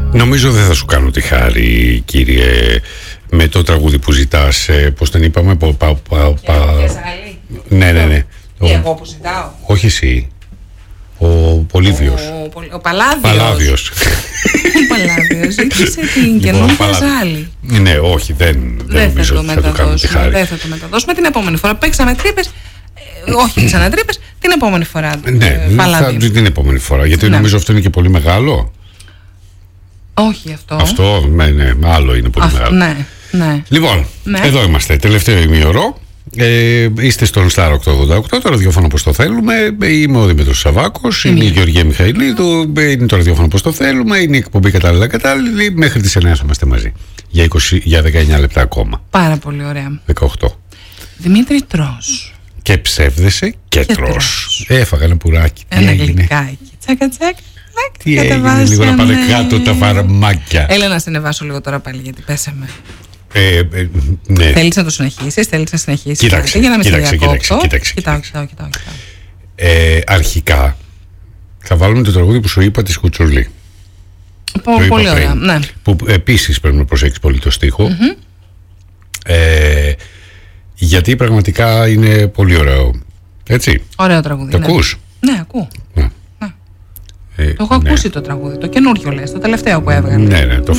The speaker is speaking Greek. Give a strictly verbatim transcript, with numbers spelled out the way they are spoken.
Νομίζω δεν θα σου κάνω τη χάρη, κύριε, με το τραγούδι που ζητάς. Ε, πώς τον είπαμε, πα, πα, πα, πα... Ναι, ναι, ναι. Και εγώ που ζητάω. Όχι εσύ. Ο Πολύβιος. Ο, ο, ο Παλάδιος. Παλάδιος. Ο Παλάδιος. Ήρθε την καινούργια ζάλη. Ναι, όχι, δεν, δεν νομίζω ότι θα το κάνουμε τη χάρη. Δεν θα το μεταδώσουμε την επόμενη φορά. Παίξαμε τρύπες. Ε, όχι ξανά τρύπες, την επόμενη φορά. Ναι, ε, θα, την επόμενη φορά. Γιατί ναι. νομίζω αυτό είναι και πολύ μεγάλο. Όχι αυτό. Αυτό, ναι, ναι, άλλο είναι πολύ Α, μεγάλο. Ναι, ναι. Λοιπόν, ναι. εδώ είμαστε. Τελευταίο ημίωρο. Ε, είστε στον Star οκτακόσια ογδόντα οκτώ, το ραδιόφωνο όπως το θέλουμε. Είμαι ο Δημήτρης Σαββάκος, είναι η Γεωργία Μιχαηλίδου, είναι το ραδιόφωνο όπως το θέλουμε, είναι η εκπομπή Κατάλληλα Κατάλληλη. Μέχρι τις εννιά θα είμαστε μαζί. Για, είκοσι, για δεκαεννιά λεπτά ακόμα. Πάρα πολύ ωραία. δεκαοκτώ. Δημήτρη, τρως. Και ψεύδεσαι και, και τρως. τρως. Έφαγα ένα πουράκι. Ένα γλυκάκι. Τσάκα τσάκα. Τι έγινε, λίγο να πάνε κάτω τα φαρμάκια. Έλα να συνεβάσω λίγο τώρα πάλι, γιατί πέσαμε. Ε, ε, ναι. Θέλεις να το συνεχίσεις, θέλεις να συνεχίσεις. Κοίταξε, για να μην κοίταξε, κοίταξε, κοίταξε, κοιτάω, κοιτάω, κοιτάω, κοιτάω. Ε, αρχικά θα βάλουμε το τραγούδι που σου είπα τη Κουτσουρλή. Πολύ, πολύ ωραία, ναι. Που επίσης πρέπει να προσέξεις πολύ το στίχο. Mm-hmm. ε, γιατί πραγματικά είναι πολύ ωραίο. Έτσι. Ωραίο τραγούδι. Το ναι. ακούς? Ναι, ακούω. Ναι. Ναι. Ε, το έχω ναι. ακούσει το τραγούδι. Το καινούριο λες, το τελευταίο που έβγαλε. Ναι, ναι, το